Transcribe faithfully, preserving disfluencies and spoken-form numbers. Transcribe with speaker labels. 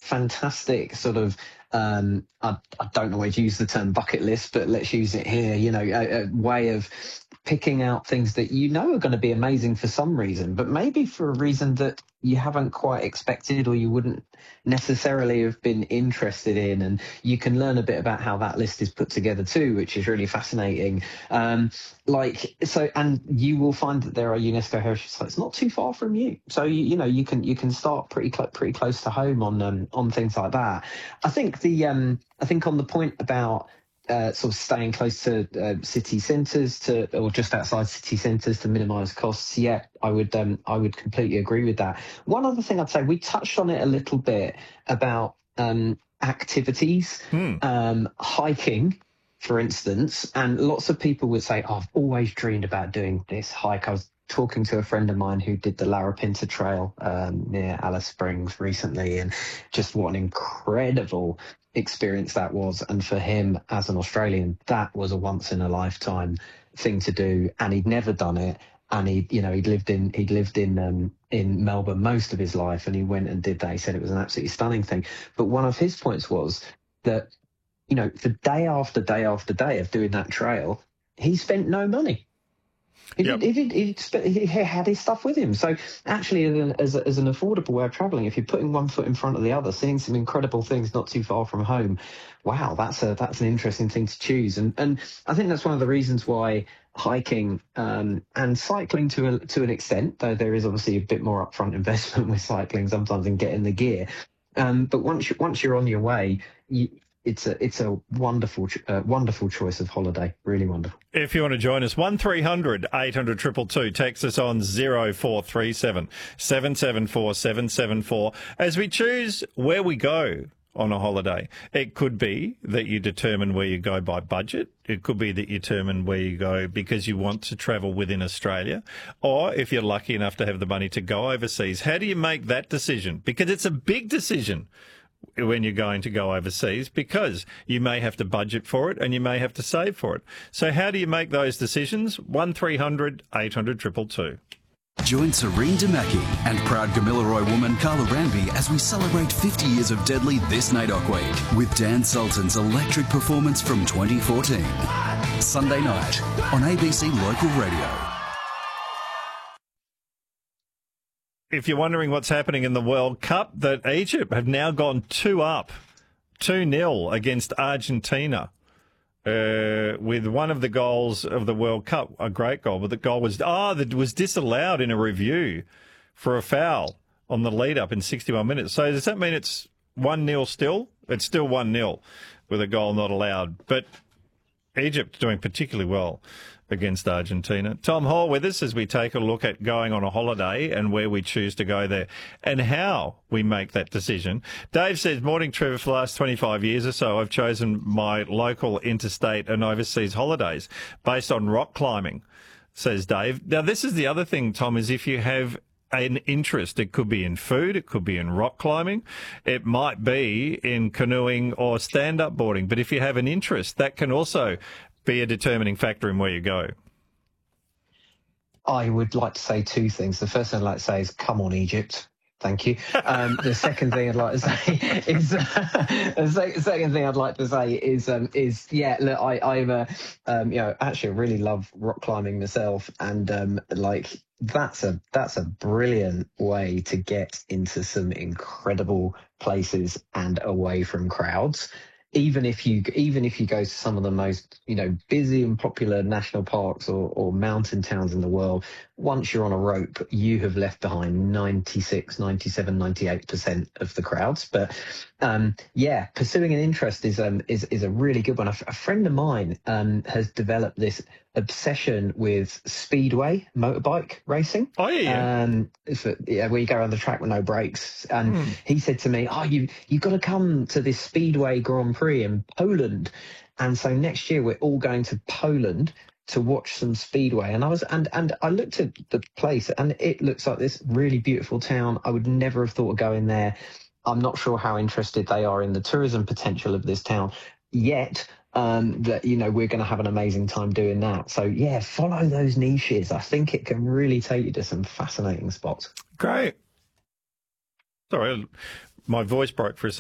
Speaker 1: fantastic sort of, um, I, I don't always use the term bucket list, but let's use it here, you know, a, a way of picking out things that you know are going to be amazing for some reason, but maybe for a reason that you haven't quite expected or you wouldn't necessarily have been interested in. And you can learn a bit about how that list is put together too, which is really fascinating. Um, like, so, and you will find that there are UNESCO heritage sites not too far from you. So, you, you know, you can, you can start pretty, cl- pretty close to home on, um, on things like that. I think the, um, I think on the point about, Uh, sort of staying close to uh, city centres to, or just outside city centres to minimise costs. Yeah, I would, um, I would completely agree with that. One other thing I'd say, we touched on it a little bit about um, activities,
Speaker 2: Hmm.
Speaker 1: um, hiking, for instance, and lots of people would say, oh, I've always dreamed about doing this hike. I was talking to a friend of mine who did the Larapinta Trail um, near Alice Springs recently, and just what an incredible experience that was. And for him as an Australian, that was a once in a lifetime thing to do, and he'd never done it. And he, you know, he'd lived in he'd lived in um, in Melbourne most of his life, and he went and did that. He said it was an absolutely stunning thing. But one of his points was that, you know, for day after day after day of doing that trail, he spent no money. He,
Speaker 2: Yep.
Speaker 1: did, he, did, he, sp- he had his stuff with him. So actually, as, a, as an affordable way of travelling, if you're putting one foot in front of the other, seeing some incredible things not too far from home, wow, that's a that's an interesting thing to choose. And and I think that's one of the reasons why hiking um, and cycling to a, to an extent, though there is obviously a bit more upfront investment with cycling sometimes in getting the gear. Um, but once you, once you're on your way, you, it's a it's a wonderful uh, wonderful choice of holiday. Really wonderful.
Speaker 2: If you want to join us, one three hundred eight hundred two two two. Text us on zero four three seven seven seven four seven seven four. As we choose where we go on a holiday, it could be that you determine where you go by budget. It could be that you determine where you go because you want to travel within Australia. Or if you're lucky enough to have the money to go overseas, how do you make that decision? Because it's a big decision when you're going to go overseas, because you may have to budget for it and you may have to save for it. So how do you make those decisions? one three hundred eight hundred two two two.
Speaker 3: Join Serene Damaki and proud Gamilaroi woman Carla Ranby as we celebrate fifty years of Deadly this N A I D O C week with Dan Sultan's electric performance from twenty fourteen. Sunday night on A B C Local Radio.
Speaker 2: If you're wondering what's happening in the World Cup, that Egypt have now gone two up, two nil against Argentina. Uh, with one of the goals of the World Cup, a great goal, but the goal was ah, oh, that was disallowed in a review for a foul on the lead up in sixty-one minutes. So does that mean it's one nil still? It's still one nil with a goal not allowed. But Egypt doing particularly well against Argentina. Tom Hall with us as we take a look at going on a holiday and where we choose to go there and how we make that decision. Dave says, morning, Trevor, for the last twenty-five years or so, I've chosen my local interstate and overseas holidays based on rock climbing, says Dave. Now, this is the other thing, Tom, is if you have an interest, it could be in food, it could be in rock climbing, it might be in canoeing or stand-up boarding. But if you have an interest, that can also be a determining factor in where you go.
Speaker 1: I would like to say two things. The first thing I'd like to say is, come on, Egypt. Thank you. Um, the second thing I'd like to say is, uh, the second thing I'd like to say is, um, is yeah, look, I, I'm, uh, um, you know, actually I really love rock climbing myself, and um, like that's a that's a brilliant way to get into some incredible places and away from crowds. Even if you even if you go to some of the most, you know, busy and popular national parks or, or mountain towns in the world, once you're on a rope, you have left behind ninety-six, ninety-seven, ninety-eight percent of the crowds. But um, yeah, pursuing an interest is um, is is a really good one. A, a friend of mine um, has developed this obsession with speedway motorbike racing.
Speaker 2: Oh yeah,
Speaker 1: um, for, yeah, where you go around the track with no brakes. And
Speaker 2: Hmm.
Speaker 1: he said to me, "Oh, you you've got to come to this speedway Grand Prix in Poland." And so next year we're all going to Poland to watch some speedway. And I was and and I looked at the place, and it looks like this really beautiful town. I would never have thought of going there. I'm not sure how interested they are in the tourism potential of this town yet. Um, that, you know, we're going to have an amazing time doing that. So yeah, follow those niches. I think it can really take you to some fascinating spots.
Speaker 2: Great. Sorry, my voice broke for a second.